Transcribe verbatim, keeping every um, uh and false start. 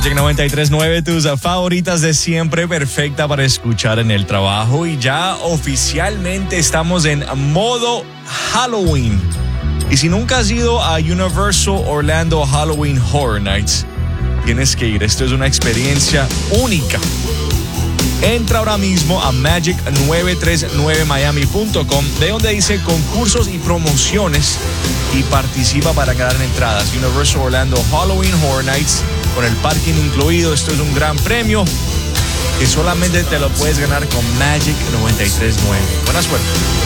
Magic noventa y tres punto nueve, tus favoritas de siempre, perfecta para escuchar en el trabajo. Y ya oficialmente estamos en modo Halloween. Y si nunca has ido a Universal Orlando Halloween Horror Nights, tienes que ir. Esto es una experiencia única. Entra ahora mismo a magic novecientos treinta y nueve miami punto com, de donde dice concursos y promociones, y participa para ganar entradas. Universal Orlando Halloween Horror Nights, con el parking incluido. Esto es un gran premio que solamente te lo puedes ganar con Magic noventa y tres punto nueve. Buena suerte.